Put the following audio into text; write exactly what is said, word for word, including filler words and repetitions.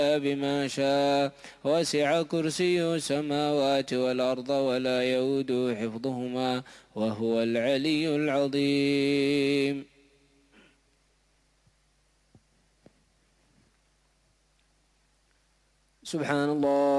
بما شاء وسع كرسيه السماوات والأرض ولا يؤوده حفظهما وهو العلي العظيم. سبحان الله.